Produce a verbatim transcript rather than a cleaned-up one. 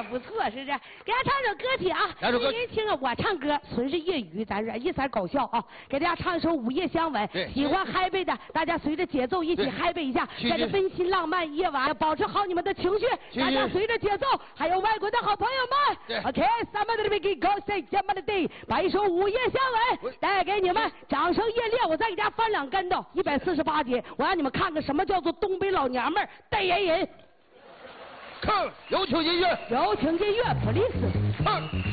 不错，是不是？给大家唱首歌曲啊！ 来首歌。 您听啊，我唱歌纯是业余，咱是一色搞笑啊！给大家唱一首《午夜相吻》，喜欢嗨背的，大家随着节奏一起嗨背一下，在这温馨浪漫夜晚，保持好你们的情绪，大家随着节奏，还有外国的好朋友们 ，OK，somebody begin go say somebody day， 把一首《午夜相吻》带给你们，掌声热烈！我再给大家翻两跟头，一百四十八节，我让你们看看什么叫做东北老娘们儿代言人。 看，有请音乐， 有请音乐 ，please。